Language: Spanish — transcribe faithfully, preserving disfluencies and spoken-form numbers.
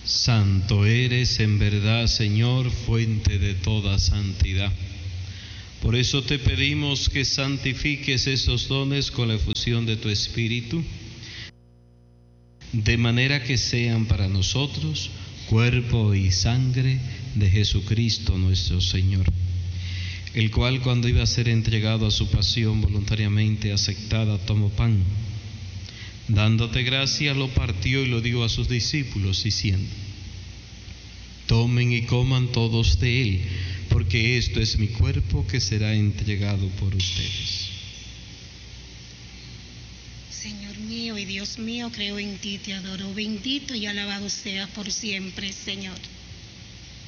Santo eres en verdad, Señor, fuente de toda santidad. Por eso te pedimos que santifiques esos dones con la efusión de tu Espíritu, de manera que sean para nosotros cuerpo y sangre de Jesucristo nuestro Señor, el cual, cuando iba a ser entregado a su pasión voluntariamente aceptada, tomó pan, dándote gracias, lo partió y lo dio a sus discípulos, diciendo: tomen y coman todos de él, porque esto es mi cuerpo que será entregado por ustedes. Señor mío y Dios mío, creo en ti, te adoro, bendito y alabado seas por siempre, Señor.